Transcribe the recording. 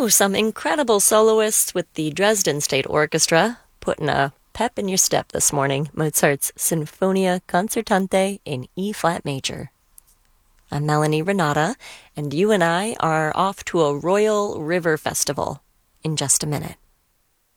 Ooh, some incredible soloists with the Dresden State Orchestra, putting a pep in your step this morning. Mozart's Sinfonia Concertante in E-flat major. I'm Melanie Renata, and you and I are off to a Royal River Festival in just a minute.